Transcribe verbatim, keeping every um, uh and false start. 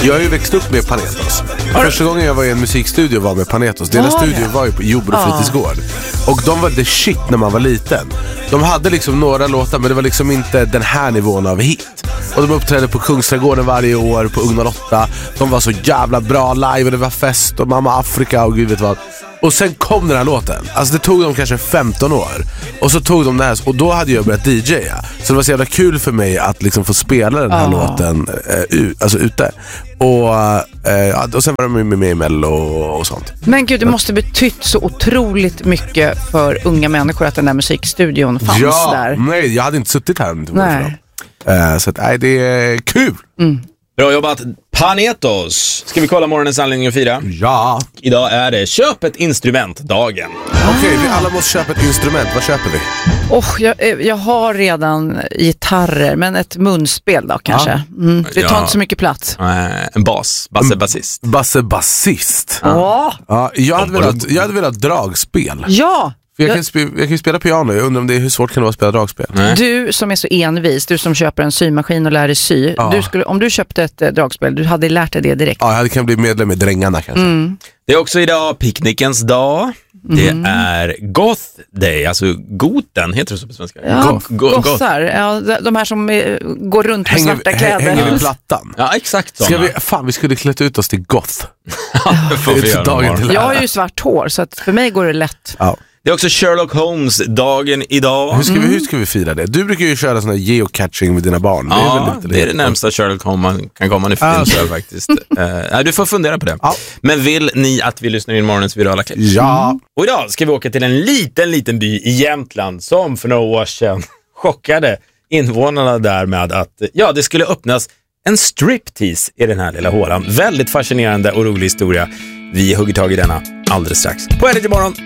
Jag har ju växt upp med Panetos. Första gången jag var i en musikstudio var med Panetos. Deras Var det? studio var ju på Jordbro Ah. fritidsgård. Och de var the shit när man var liten. De hade liksom några låtar, men det var liksom inte den här nivån av hit. Och de uppträdde på Kungsträdgården varje år på Ugn åtta. De var så jävla bra live och det var fest och Mamma Afrika och gud vet vad. Och sen kom den här låten. Alltså det tog dem kanske femton år. Och så tog de det här. Och då hade jag börjat D J:a. Så det var så jävla kul för mig att liksom få spela den här Ah. låten eh, u- alltså ute. Och, eh, och sen var de med mig i Mello och, och sånt. Men gud, det måste betytt så otroligt mycket för unga människor att den där musikstudion fanns ja, där. Nej, jag hade inte suttit här om det inte vore för dem. Nej. Eh, Så att, nej, det är kul. Mm. Bra jobbat, Panetos. Ska vi kolla morgonens anledning att fira? Ja. Idag är det köp ett instrument-dagen. Okej, vi alla måste köpa ett instrument. Vad köper vi? Oh, jag, jag har redan gitarrer, men ett munspel då kanske. Mm, det tar Ja. inte så mycket plats. Eh, en bas, basse basist. Basse basist. Ja. Ja, jag, hade velat, jag hade velat dragspel. Ja. För jag, Jag- kan spe, jag kan ju spela piano. Jag undrar om det är, hur svårt kan det vara att spela dragspel? Nej. Du som är så envis, du som köper en symaskin och lär dig sy. Ja. Du skulle, om du köpte ett eh, dragspel, du hade lärt dig det direkt. Ja, jag hade kan bli medlem i Drängarna kanske. Mm. Det är också idag picknickens dag. Det är Goth Day, alltså goten, heter det så på svenska? Ja, Goth, go- goth. gossar. Ja, de- de här som eh, går runt med Hänger, svarta hä- kläder. hänger vi plattan? Ja, exakt Ska såna. vi, fan, vi skulle klätt ut oss till goth. Det får vi Det är göra dagen imorgon. till. Jag har ju svart hår, så att för mig går det lätt. Ja. Det är också Sherlock Holmes-dagen idag. Hur, ska vi, hur ska vi fira det? Du brukar ju köra sån här geocaching med dina barn. Ja, det är väl lite det är det närmsta Sherlock Holmes man kan komma nu för Ah, tiden, faktiskt. uh, du får fundera på det. Ja. Men vill ni att vi lyssnar in morgonens virala klipp? Ja. Och idag ska vi åka till en liten, liten by i Jämtland som för några år sedan chockade invånarna där med att ja, det skulle öppnas en striptease i den här lilla hålan. Väldigt fascinerande och rolig historia. Vi hugger tag i denna alldeles strax. På Energy Morgon!